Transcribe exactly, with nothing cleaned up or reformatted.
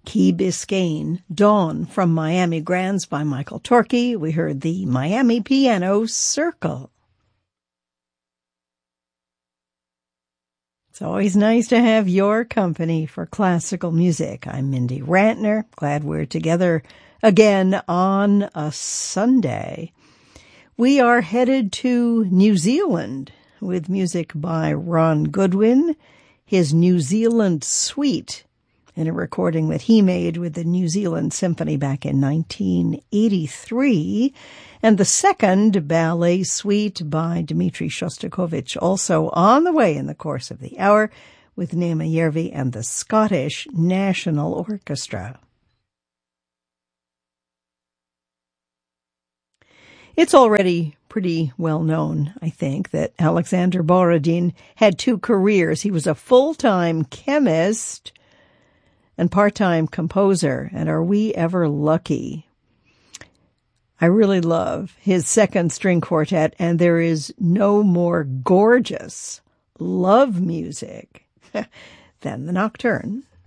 Key Biscayne, Dawn from Miami Grands by Michael Torke. We heard the Miami Piano Circle. It's always nice to have your company for classical music. I'm Mindy Rantner. Glad we're together again on a Sunday. We are headed to New Zealand with music by Ron Goodwin, his New Zealand Suite, in a recording that he made with the New Zealand Symphony back in nineteen eighty-three, and the second ballet suite by Dmitri Shostakovich, also on the way in the course of the hour with Naima Järvi and the Scottish National Orchestra. It's already pretty well known, I think, that Alexander Borodin had two careers. He was a full-time chemist and part-time composer, and are we ever lucky? I really love his second string quartet, and there is no more gorgeous love music than the Nocturne.